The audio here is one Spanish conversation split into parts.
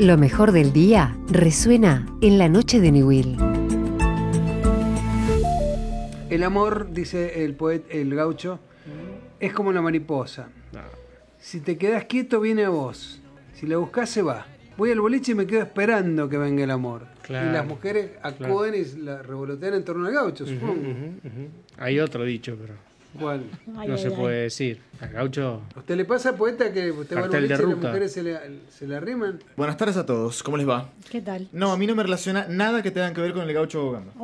Lo mejor del día resuena en la noche de Newell. El amor, dice el poeta, el gaucho, es como una mariposa. Si te quedás quieto, viene a vos. Si la buscás, se va. Voy al boliche y me quedo esperando que venga el amor. Claro, y las mujeres acuden y la revolotean en torno al gaucho, supongo. Hay otro dicho, pero ¿Cuál? no se puede decir. Al gaucho... ¿A usted le pasa, poeta, que usted va al Cartel de boliche y las ruta. mujeres se le arriman? Buenas tardes a todos, ¿cómo les va? ¿Qué tal? No, a mí no me relaciona nada que tenga que ver con el gaucho Gamba.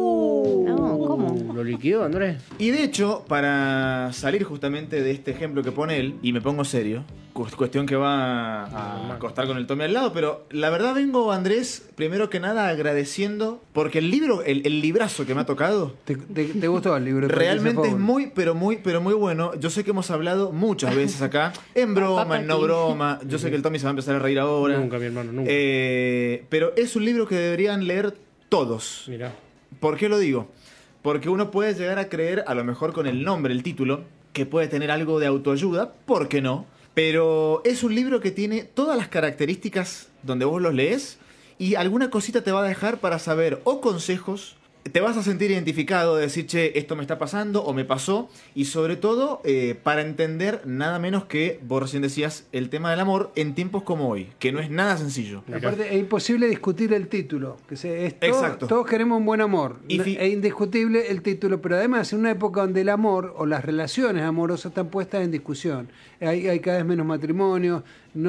No, ¿cómo? ¿Lo liquidó, Andrés? Y de hecho, para salir justamente de este ejemplo que pone él, y me pongo serio, cuestión que va a acostar con el Tommy al lado, pero la verdad vengo, Andrés, primero que nada agradeciendo, porque el libro, el librazo que me ha tocado, ¿Te gustó el libro? realmente es muy, pero muy bueno. Yo sé que hemos hablado muchas veces acá, en broma, en no broma. Yo sé que el Tommy se va a empezar a reír ahora. Nunca, mi hermano, nunca. Pero es un libro que deberían leer todos. Mirá. ¿Por qué lo digo? Porque uno puede llegar a creer, a lo mejor con el nombre, el título, que puede tener algo de autoayuda, ¿por qué no? Pero es un libro que tiene todas las características donde vos los lees y alguna cosita te va a dejar para saber o consejos, te vas a sentir identificado de decir, che, esto me está pasando o me pasó, y sobre todo para entender nada menos que, vos recién decías, el tema del amor en tiempos como hoy, que no es nada sencillo. Aparte, es imposible discutir el título. Exacto. Todos queremos un buen amor. Y Es indiscutible el título, pero además en una época donde el amor o las relaciones amorosas están puestas en discusión. Hay cada vez menos matrimonios,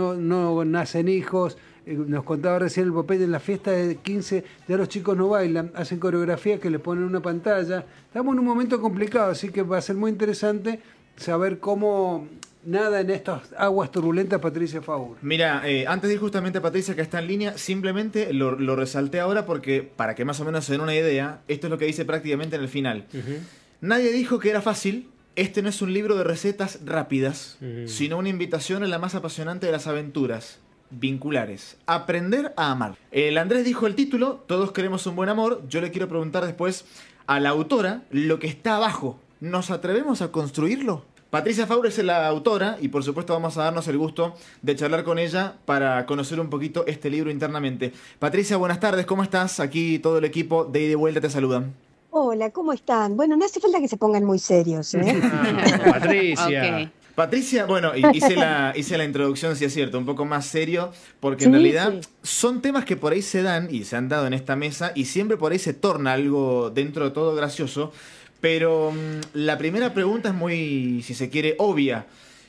no nacen hijos. Nos contaba recién el papel en la fiesta de 15, ya los chicos no bailan, hacen coreografías que les ponen una pantalla. Estamos en un momento complicado, así que va a ser muy interesante saber cómo nada en estas aguas turbulentas Patricia Faur. Mira, antes de ir justamente a Patricia, que está en línea, simplemente lo resalté ahora porque, para que más o menos se den una idea, esto es lo que dice prácticamente en el final. Nadie dijo que era fácil. Este no es un libro de recetas rápidas, sino una invitación a la más apasionante de las aventuras vinculares. Aprender a amar. El Andrés dijo el título, todos queremos un buen amor. Yo le quiero preguntar después a la autora lo que está abajo. ¿Nos atrevemos a construirlo? Patricia Faur es la autora y por supuesto vamos a darnos el gusto de charlar con ella para conocer un poquito este libro internamente. Patricia, buenas tardes, ¿cómo estás? Aquí todo el equipo de Ida y Vuelta te saludan. Hola, ¿cómo están? Bueno, no hace falta que se pongan muy serios, ¿eh? Patricia. Ok. Patricia, bueno, hice la introducción, si es cierto, un poco más serio, porque en realidad son temas que por ahí se dan y se han dado en esta mesa y siempre por ahí se torna algo dentro de todo gracioso, pero la primera pregunta es muy, si se quiere, obvia.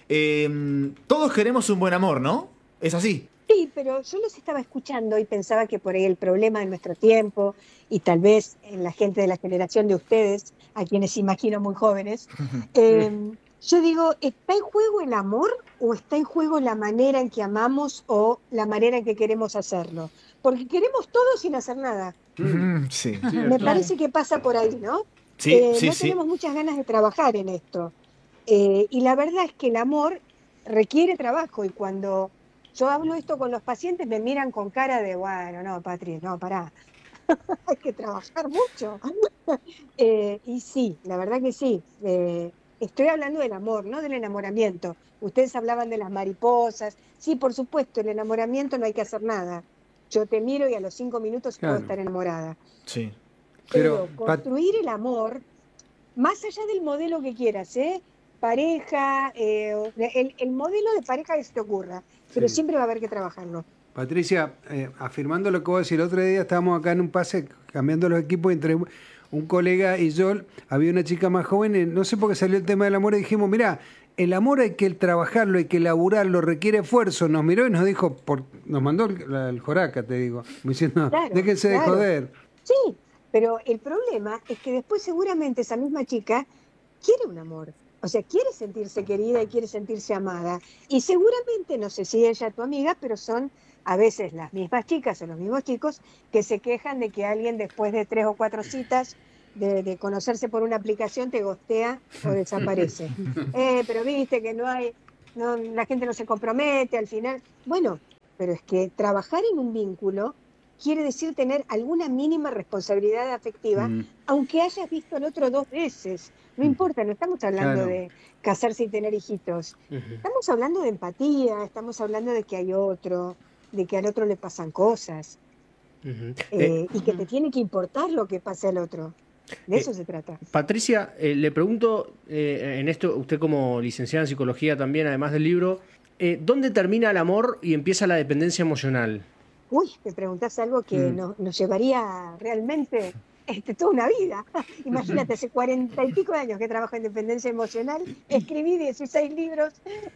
Todos queremos un buen amor, ¿no? ¿Es así? Sí, pero yo los estaba escuchando y pensaba que por ahí el problema de nuestro tiempo y tal vez en la gente de la generación de ustedes, a quienes imagino muy jóvenes, yo digo, ¿está en juego el amor o está en juego la manera en que amamos o la manera en que queremos hacerlo? Porque queremos todo sin hacer nada. Sí. Me parece que pasa por ahí, ¿no? Sí, No tenemos muchas ganas de trabajar en esto. Y la verdad es que el amor requiere trabajo y cuando yo hablo esto con los pacientes me miran con cara de, bueno, no, Patri, no, pará. Hay que trabajar mucho. Y sí, la verdad que sí. Estoy hablando del amor, no del enamoramiento. Ustedes hablaban de las mariposas. Sí, por supuesto, el enamoramiento no hay que hacer nada. Yo te miro y a los 5 minutos puedo estar enamorada. Sí. Pero construir el amor, más allá del modelo que quieras, pareja, el modelo de pareja que se te ocurra, pero siempre va a haber que trabajarlo. Patricia, afirmando lo que vos decís, el otro día estábamos acá en un pase cambiando los equipos entre un colega y yo, había una chica más joven, no sé por qué salió el tema del amor y dijimos, mirá, el amor hay que trabajarlo, hay que laburarlo, requiere esfuerzo. Nos miró y nos dijo, nos mandó el joraca, te digo, diciendo, déjense de joder. Sí, pero el problema es que después seguramente esa misma chica quiere un amor. O sea, quiere sentirse querida y quiere sentirse amada. Y seguramente, no sé si ella es tu amiga, pero son a veces las mismas chicas o los mismos chicos que se quejan de que alguien después de 3 o 4 citas de conocerse por una aplicación te gostea o desaparece. Pero viste que la gente no se compromete al final. Bueno, pero es que trabajar en un vínculo quiere decir tener alguna mínima responsabilidad afectiva, aunque hayas visto al otro 2 veces. No importa, no estamos hablando de casarse y tener hijitos. Estamos hablando de empatía, estamos hablando de que hay otro. de que al otro le pasan cosas Ujú. y que te tiene que importar lo que pasa al otro. De eso se trata. Patricia, le pregunto, en esto, usted como licenciada en psicología también, además del libro, ¿dónde termina el amor y empieza la dependencia emocional? Uy, me preguntás algo que nos llevaría realmente toda una vida. Imagínate, hace 40 y pico de años que trabajo en dependencia emocional, escribí 16 libros,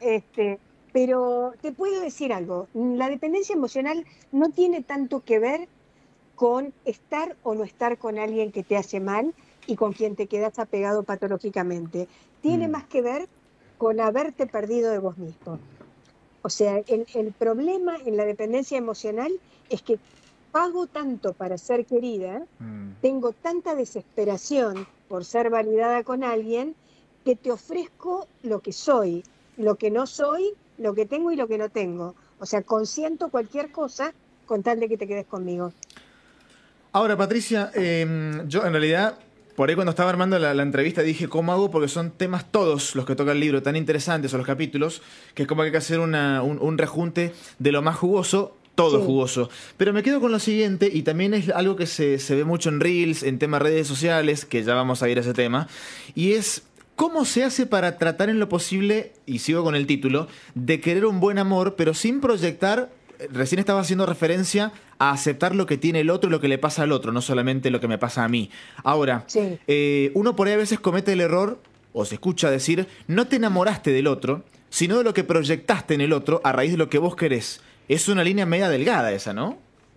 pero te puedo decir algo, la dependencia emocional no tiene tanto que ver con estar o no estar con alguien que te hace mal y con quien te quedas apegado patológicamente. Tiene más que ver con haberte perdido de vos mismo. O sea, el problema en la dependencia emocional es que pago tanto para ser querida, tengo tanta desesperación por ser validada con alguien, que te ofrezco lo que soy, lo que no soy, lo que tengo y lo que no tengo. O sea, consiento cualquier cosa con tal de que te quedes conmigo. Ahora, Patricia, yo en realidad, por ahí cuando estaba armando la entrevista dije, ¿cómo hago? Porque son temas todos los que toca el libro, tan interesantes, o los capítulos, que es como que hay que hacer un rejunte de lo más jugoso, todo Sí. jugoso. Pero me quedo con lo siguiente, y también es algo que se ve mucho en Reels, en temas redes sociales, que ya vamos a ir a ese tema, y es... ¿Cómo se hace para tratar en lo posible, y sigo con el título, de querer un buen amor, pero sin proyectar, recién estaba haciendo referencia a aceptar lo que tiene el otro y lo que le pasa al otro, no solamente lo que me pasa a mí? Ahora, Sí. uno por ahí a veces comete el error, o se escucha decir, no te enamoraste del otro, sino de lo que proyectaste en el otro a raíz de lo que vos querés. Es una línea media delgada esa, ¿no?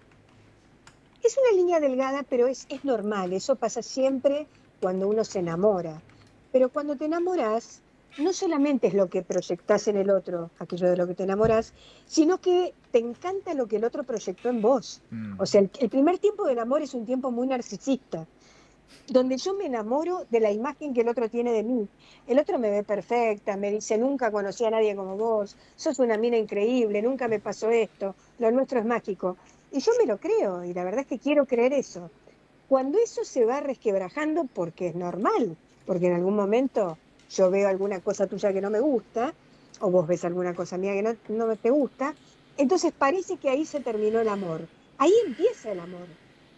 Es una línea delgada, pero es normal. Eso pasa siempre cuando uno se enamora. Pero cuando te enamoras, no solamente es lo que proyectás en el otro, aquello de lo que te enamorás, sino que te encanta lo que el otro proyectó en vos. O sea, el primer tiempo del amor es un tiempo muy narcisista, donde yo me enamoro de la imagen que el otro tiene de mí. El otro me ve perfecta, me dice, nunca conocí a nadie como vos, sos una mina increíble, nunca me pasó esto, lo nuestro es mágico. Y yo me lo creo, y la verdad es que quiero creer eso. Cuando eso se va resquebrajando, porque es normal, porque en algún momento yo veo alguna cosa tuya que no me gusta, o vos ves alguna cosa mía que no te gusta, entonces parece que ahí se terminó el amor. Ahí empieza el amor.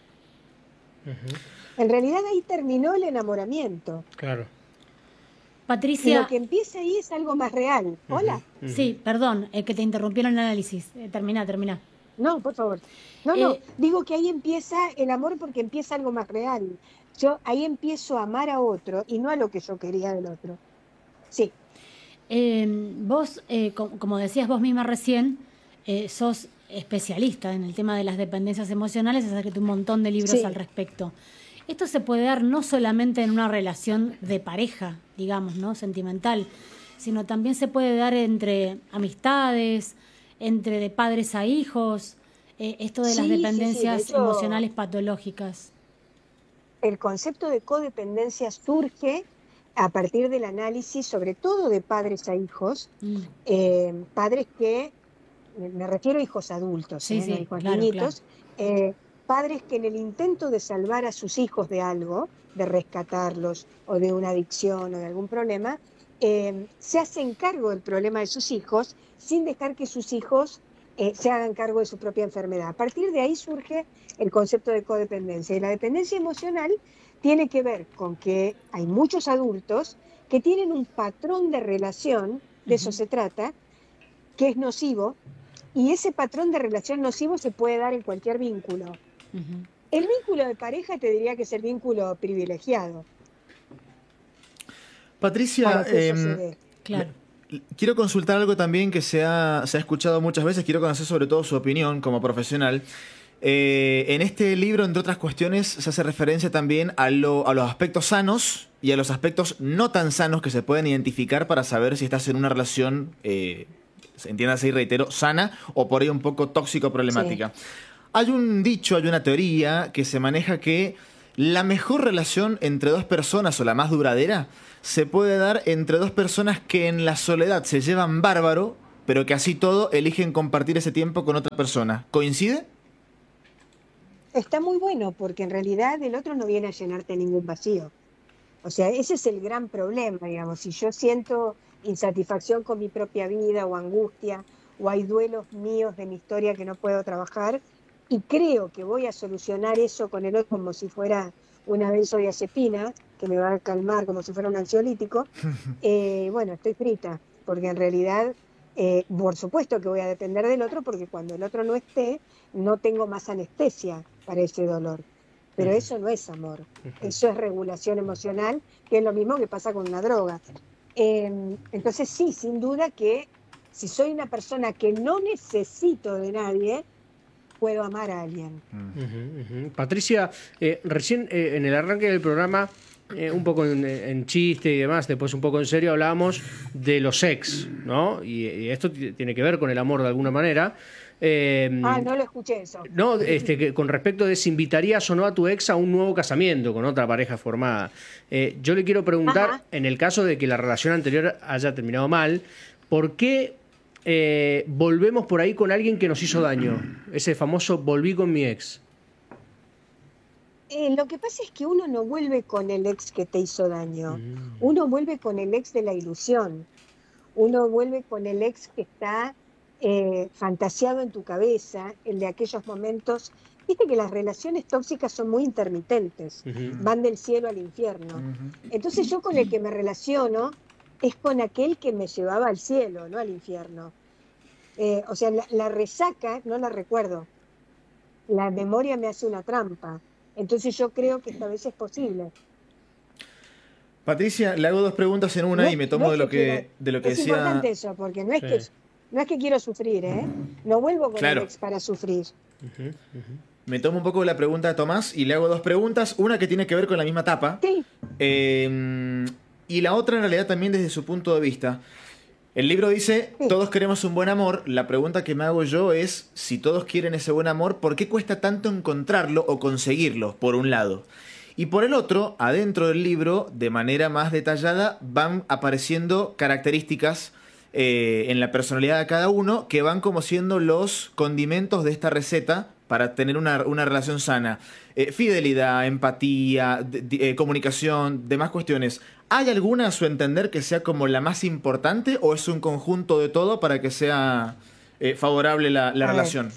En realidad ahí terminó el enamoramiento. Claro. Y Patricia, lo que empieza ahí es algo más real. Hola. sí, perdón, que te interrumpieron el análisis. Termina. No, por favor. No, digo que ahí empieza el amor porque empieza algo más real. Yo ahí empiezo a amar a otro y no a lo que yo quería del otro. Sí. Vos, como decías vos misma recién, sos especialista en el tema de las dependencias emocionales, has escrito un montón de libros Sí. al respecto. Esto se puede dar no solamente en una relación de pareja, digamos, ¿no? Sentimental, sino también se puede dar entre amistades, entre de padres a hijos, esto de las Sí, sí, sí, dependencias de hecho, emocionales patológicas. el concepto de codependencia surge a partir del análisis, sobre todo de padres a hijos, padres que, me refiero a hijos adultos, Sí, no sí, hijos claro, niñitos, padres que en el intento de salvar a sus hijos de algo, de rescatarlos o de una adicción o de algún problema, se hacen cargo del problema de sus hijos sin dejar que sus hijos se hagan cargo de su propia enfermedad. A partir de ahí surge el concepto de codependencia. Y la dependencia emocional tiene que ver con que hay muchos adultos que tienen un patrón de relación, de eso se trata, que es nocivo, y ese patrón de relación nocivo se puede dar en cualquier vínculo. El vínculo de pareja te diría que es el vínculo privilegiado. Patricia, Para que eso se dé. Claro. quiero consultar algo también que se ha escuchado muchas veces, quiero conocer sobre todo su opinión como profesional. En este libro, entre otras cuestiones, se hace referencia también a los aspectos sanos y a los aspectos no tan sanos que se pueden identificar para saber si estás en una relación, entiéndase y reitero, sana o por ahí un poco tóxico o problemática. Sí. Hay un dicho, hay una teoría que se maneja que la mejor relación entre dos personas o la más duradera se puede dar entre dos personas que en la soledad se llevan bárbaro, pero que así todo eligen compartir ese tiempo con otra persona. ¿Coincide? Está muy bueno porque en realidad el otro no viene a llenarte ningún vacío. O sea, ese es el gran problema, digamos. Si yo siento insatisfacción con mi propia vida o angustia o hay duelos míos de mi historia que no puedo trabajar, y creo que voy a solucionar eso con el otro como si fuera una benzodiazepina, que me va a calmar como si fuera un ansiolítico, bueno, estoy frita, porque en realidad, por supuesto que voy a depender del otro, porque cuando el otro no esté, no tengo más anestesia para ese dolor. Pero eso no es amor, eso es regulación emocional, que es lo mismo que pasa con una droga. Entonces sí, sin duda que si soy una persona que no necesito de nadie, puedo amar a alguien. Patricia, recién en el arranque del programa, un poco en chiste y demás, después un poco en serio, hablábamos de los ex, ¿no? Y esto tiene que ver con el amor de alguna manera. No lo escuché eso. No, que con respecto de si invitarías o no a tu ex a un nuevo casamiento con otra pareja formada. Yo le quiero preguntar, en el caso de que la relación anterior haya terminado mal, ¿por qué volvemos por ahí con alguien que nos hizo daño? Ese famoso volví con mi ex. Lo que pasa es que uno no vuelve con el ex que te hizo daño. Uno vuelve con el ex de la ilusión. Uno vuelve con el ex que está fantaseado en tu cabeza, el de aquellos momentos. Viste que las relaciones tóxicas son muy intermitentes, van del cielo al infierno. Entonces yo con el que me relaciono es con aquel que me llevaba al cielo, no al infierno. O sea, la resaca no la recuerdo. La memoria me hace una trampa. Entonces yo creo que esta vez es posible. Patricia, le hago dos preguntas en una y me tomo de lo que es decía. Es importante eso, porque no es que quiero sufrir, ¿eh? No vuelvo con el ex para sufrir. Me tomo un poco de la pregunta de Tomás y le hago dos preguntas. Una que tiene que ver con la misma etapa. Sí. Y la otra en realidad también desde su punto de vista. El libro dice, todos queremos un buen amor. La pregunta que me hago yo es, si todos quieren ese buen amor, ¿por qué cuesta tanto encontrarlo o conseguirlo, por un lado? Y por el otro, adentro del libro, de manera más detallada, van apareciendo características en la personalidad de cada uno que van como siendo los condimentos de esta receta para tener una relación sana. Fidelidad, empatía, comunicación, demás cuestiones. ¿Hay alguna, a su entender, que sea como la más importante o es un conjunto de todo para que sea favorable la relación?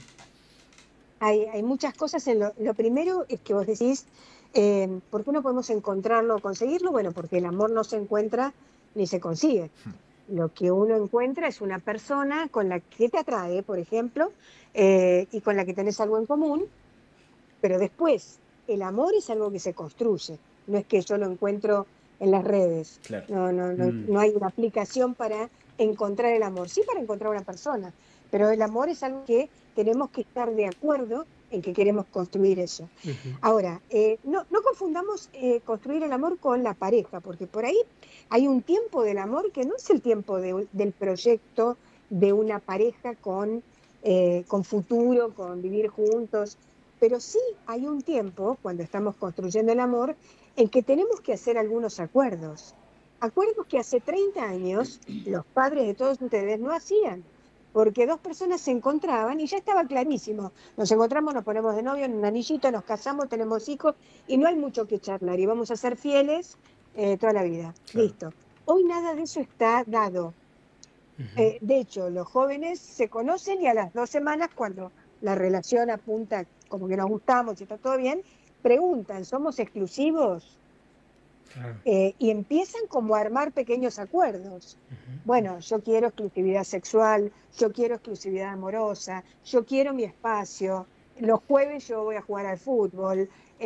Hay muchas cosas. Lo primero es que vos decís, ¿por qué no podemos encontrarlo o conseguirlo? Bueno, porque el amor no se encuentra ni se consigue. Lo que uno encuentra es una persona con la que te atrae, por ejemplo, y con la que tenés algo en común, pero después el amor es algo que se construye, no es que yo lo encuentro en las redes. Claro. No hay una aplicación para encontrar el amor, sí para encontrar una persona, pero el amor es algo que tenemos que estar de acuerdo en que queremos construir eso. Ahora, no confundamos construir el amor con la pareja, porque por ahí hay un tiempo del amor que no es el tiempo del proyecto de una pareja con futuro, con vivir juntos, pero sí hay un tiempo, cuando estamos construyendo el amor, en que tenemos que hacer algunos acuerdos. Acuerdos que hace 30 años los padres de todos ustedes no hacían, porque dos personas se encontraban y ya estaba clarísimo. Nos encontramos, nos ponemos de novio en un anillito, nos casamos, tenemos hijos y no hay mucho que charlar y vamos a ser fieles toda la vida. Claro. Listo. Hoy nada de eso está dado. De hecho, los jóvenes se conocen y a las 2 semanas, cuando la relación apunta como que nos gustamos y está todo bien, preguntan, ¿somos exclusivos? Claro. Y empiezan como a armar pequeños acuerdos. Bueno, yo quiero exclusividad sexual, yo quiero exclusividad amorosa, yo quiero mi espacio, los jueves yo voy a jugar al fútbol,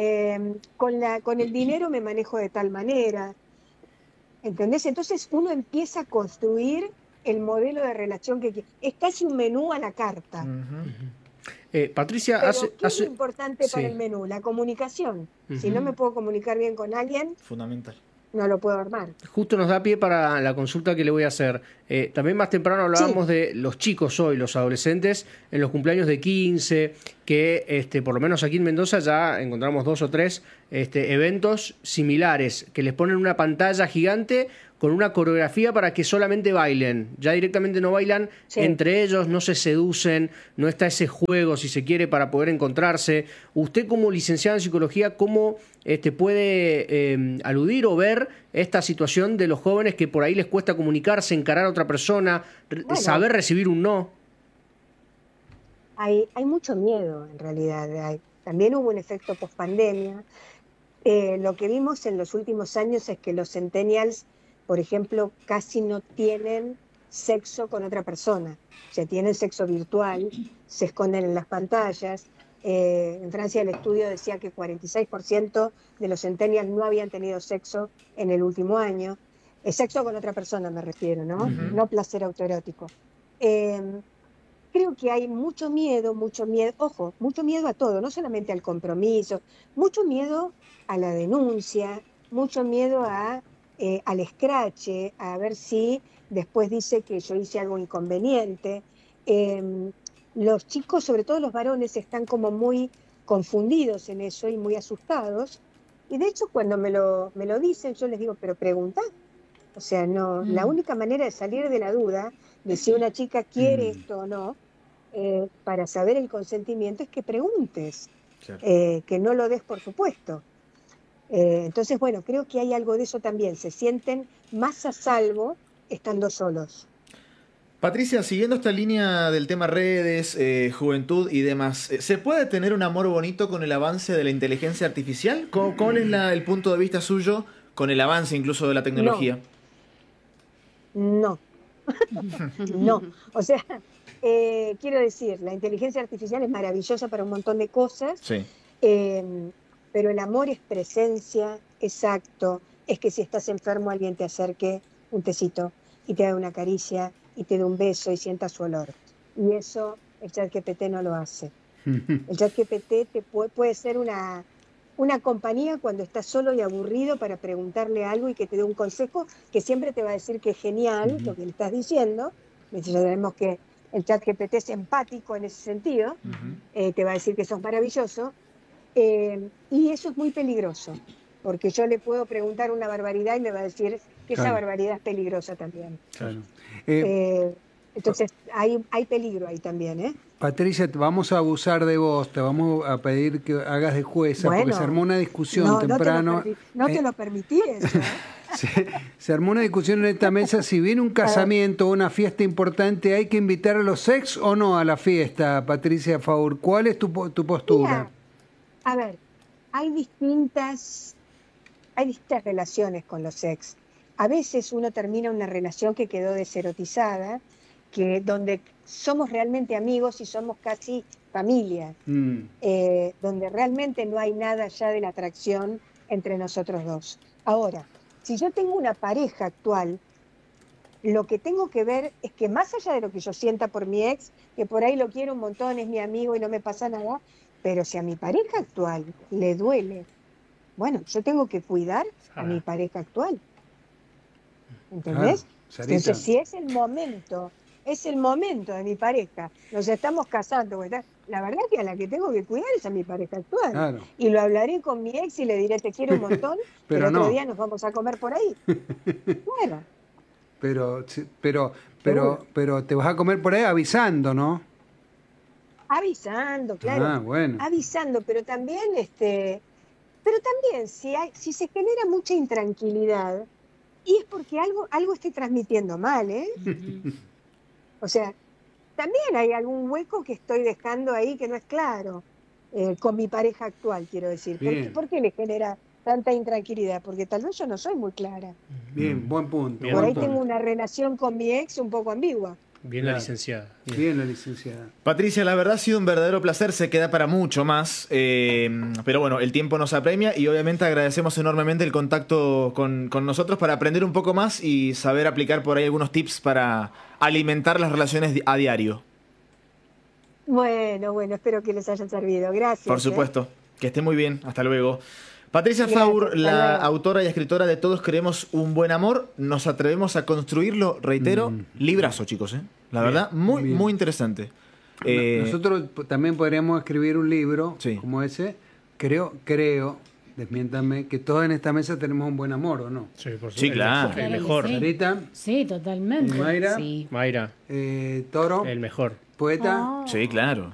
con el dinero me manejo de tal manera. ¿Entendés? Entonces uno empieza a construir el modelo de relación que quiere. Es casi un menú a la carta. Patricia, ¿qué es lo importante para el menú? La comunicación. Si no me puedo comunicar bien con alguien, fundamental, no lo puedo armar. Justo nos da pie para la consulta que le voy a hacer. También más temprano hablábamos de los chicos hoy, los adolescentes, en los cumpleaños de 15, que por lo menos aquí en Mendoza ya encontramos 2 o 3 eventos similares, que les ponen una pantalla gigante con una coreografía para que solamente bailen. Ya directamente no bailan entre ellos, no se seducen, no está ese juego, si se quiere, para poder encontrarse. Usted, como licenciada en psicología, ¿cómo puede aludir o ver esta situación de los jóvenes que por ahí les cuesta comunicarse, encarar a otra persona, saber recibir un no? hay mucho miedo en realidad. También hubo un efecto post-pandemia. Lo que vimos en los últimos años es que los centennials, por ejemplo, casi no tienen sexo con otra persona. O sea, tienen sexo virtual, se esconden en las pantallas. En Francia el estudio decía que 46% de los centennials no habían tenido sexo en el último año. Sexo con otra persona me refiero, ¿no? No placer autoerótico. Creo que hay mucho miedo, ojo, mucho miedo a todo, no solamente al compromiso, mucho miedo a la denuncia, mucho miedo al escrache, a ver si después dice que yo hice algo inconveniente. Los chicos, sobre todo los varones, están como muy confundidos en eso y muy asustados. Y de hecho, cuando me lo dicen, yo les digo, pero pregunta. O sea, no, la única manera de salir de la duda de si una chica quiere esto o no, para saber el consentimiento, es que preguntes, claro. Que no lo des por supuesto. Entonces, bueno, creo que hay algo de eso también. Se sienten más a salvo estando solos. Patricia, siguiendo esta línea del tema redes, juventud y demás, ¿se puede tener un amor bonito con el avance de la inteligencia artificial? ¿Cuál es el punto de vista suyo con el avance incluso de la tecnología? No. No. O sea, quiero decir, la inteligencia artificial es maravillosa para un montón de cosas, sí. Pero el amor es presencia, es acto, es que si estás enfermo alguien te acerque un tecito y te haga una caricia y te dé un beso y sienta su olor. Y eso el ChatGPT no lo hace. El ChatGPT puede ser una compañía cuando estás solo y aburrido para preguntarle algo y que te dé un consejo que siempre te va a decir que es genial lo que le estás diciendo. Ya sabemos que el ChatGPT es empático en ese sentido, te va a decir que eso es maravilloso. Y eso es muy peligroso, porque yo le puedo preguntar una barbaridad y me va a decir que esa barbaridad es peligrosa también. Claro. Entonces hay peligro ahí también, ¿eh? Patricia, vamos a abusar de vos, te vamos a pedir que hagas de jueza, porque se armó una discusión temprano. No te lo permití eso, ¿eh? Se armó una discusión en esta mesa, si viene un casamiento o una fiesta importante, ¿hay que invitar a los ex o no a la fiesta, Patricia Faur? ¿Cuál es tu postura? Mira, a ver, hay distintas relaciones con los ex. A veces uno termina una relación que quedó deserotizada, donde somos realmente amigos y somos casi familia, donde realmente no hay nada ya de la atracción entre nosotros dos. Ahora, si yo tengo una pareja actual, lo que tengo que ver es que más allá de lo que yo sienta por mi ex, que por ahí lo quiero un montón, es mi amigo y no me pasa nada, pero si a mi pareja actual le duele, bueno, yo tengo que cuidar a mi pareja actual. ¿Entendés? Claro, entonces, si es el momento de mi pareja, nos estamos casando, la verdad que a la que tengo que cuidar es a mi pareja actual. Claro. Y lo hablaré con mi ex y le diré, te quiero un montón, pero el otro día nos vamos a comer por ahí. Bueno. Pero te vas a comer por ahí avisando, ¿no? Avisando, claro. Bueno. Avisando, pero también si se genera mucha intranquilidad, y es porque algo estoy transmitiendo mal, ¿eh? O sea, también hay algún hueco que estoy dejando ahí que no es claro, con mi pareja actual, quiero decir. ¿Por qué le genera tanta intranquilidad? Porque tal vez yo no soy muy clara. Bien, buen punto. Por ahí tengo una relación con mi ex un poco ambigua. Bien la licenciada. Bien la licenciada. Patricia, la verdad ha sido un verdadero placer, se queda para mucho más, pero bueno, el tiempo nos apremia y obviamente agradecemos enormemente el contacto con nosotros para aprender un poco más y saber aplicar por ahí algunos tips para alimentar las relaciones a diario. Bueno, espero que les hayan servido. Gracias. Por supuesto, que esté muy bien, hasta luego. Patricia Faur, la autora y escritora de Todos Queremos un Buen Amor, nos atrevemos a construirlo, reitero, librazo, chicos, la verdad, muy interesante. Nosotros también podríamos escribir un libro como ese. Creo, desmiéntame, que todos en esta mesa tenemos un buen amor, ¿o no? Sí, por supuesto. Sí, claro. El mejor. ¿Sarita? Sí, totalmente. ¿Mayra? Sí. Mayra. ¿Toro? El mejor. ¿Poeta? Oh. Sí, claro.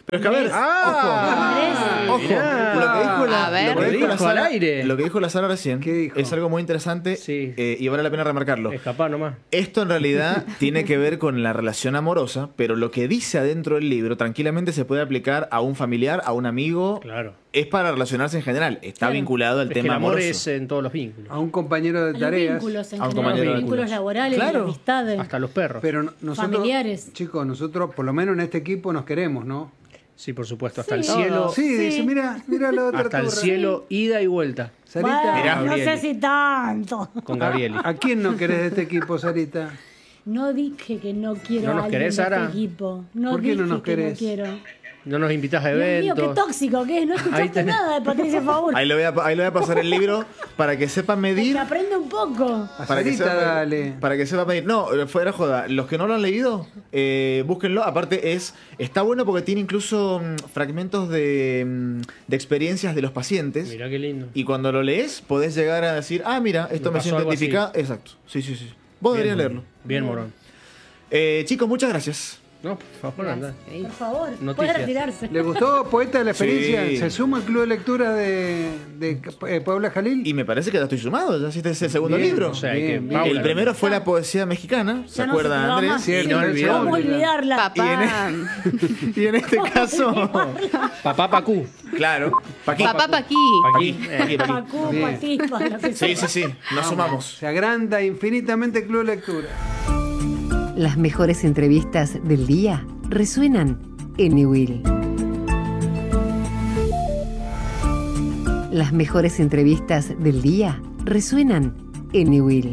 Pero es que a ver, ojo, mirá. A ver. lo que dijo la Dijo al Sara, aire. lo que dijo la Sara recién ¿Qué dijo? es algo muy interesante Sí. y vale la pena remarcarlo. Escapá nomás. Esto en realidad tiene que ver con la relación amorosa, pero lo que dice adentro del libro tranquilamente se puede aplicar a un familiar, a un amigo. Claro. Es para relacionarse en general. Está Claro. vinculado al Es que el tema amor amoroso. es en todos los vínculos. A un compañero de A los tareas. vínculos en a un general, compañero de vínculos vínculos. laborales, Claro. de amistades. Hasta los perros. Pero nosotros, Familiares. chicos, nosotros por lo menos en este equipo nos queremos, ¿no? Sí, por supuesto. Hasta Sí. el cielo. Sí, dice, mira la otra Hasta el turra. cielo, ida y vuelta. Sarita, Bueno, Mirá, no sé Gabrieli. si tanto. Con Gabrieli. ¿a quién no querés de este equipo, Sarita? No dije que no quiero ¿No nos a alguien querés, de Sara? este equipo. No ¿Por qué no dije nos que querés? no quiero. No nos invitas a Dios mío, eventos. qué tóxico que es. No Ahí escuchaste tenés. nada de Patricia Favor. Ahí le voy a pasar el libro para que sepan medir. Que aprende un poco. A Para que, Sarita, sepa, dale. para que sepa medir. No, fuera joda. Los que no lo han leído, búsquenlo. Aparte, está bueno porque tiene incluso fragmentos de experiencias de los pacientes. Mirá qué lindo. Y cuando lo lees, podés llegar a decir, ah, mira, esto Me me pasó siento algo así. identificado. Exacto. Sí. Vos deberías leerlo. Bien, Morón. Chicos, muchas gracias. No, por favor, anda. Por favor, Noticias. puede retirarse. ¿Le gustó, Poeta, de la experiencia? Sí. ¿Se suma al club de lectura de Paula Jalil? Y me parece que ya estoy sumado. Ya hiciste ese segundo Bien, libro. O sea, hay que Bien, bien. Paula. El primero fue la poesía mexicana. ¿Se Ya no se acuerdan, te va Andrés? más. Cierto, Y no el olvidar. ¿Cómo segundo. olvidarla? Papá. Y en este caso, Papá Pacú. claro. Paquí. Papá Paqui. Paquí. Paquí. Pacu, Bien. Patipa, lo que sea. Sí. Nos sumamos. Se agranda infinitamente el club de lectura. Las mejores entrevistas del día resuenan en Newell. Las mejores entrevistas del día resuenan en Newell.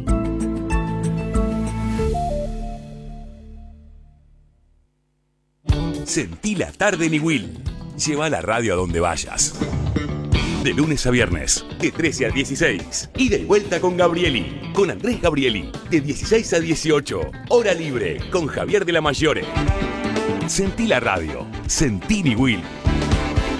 Sentí la tarde en Will. Lleva la radio a donde vayas. De lunes a viernes, de 13 a 16. Ida y vuelta con Gabrieli. Con Andrés Gabrieli. De 16 a 18. Hora libre con Javier de la Mayore. Sentí la radio. Sentí Will.